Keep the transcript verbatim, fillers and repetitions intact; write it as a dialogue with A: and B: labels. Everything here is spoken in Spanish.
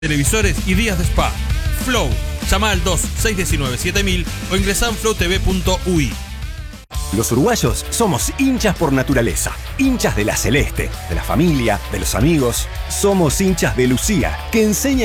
A: televisores y días de spa. Flow. Llama al dos seis uno nueve siete mil o ingresá en flow t v punto u i.
B: Los uruguayos somos hinchas por naturaleza, hinchas de la celeste, de la familia, de los amigos. Somos hinchas de Lucía, que enseña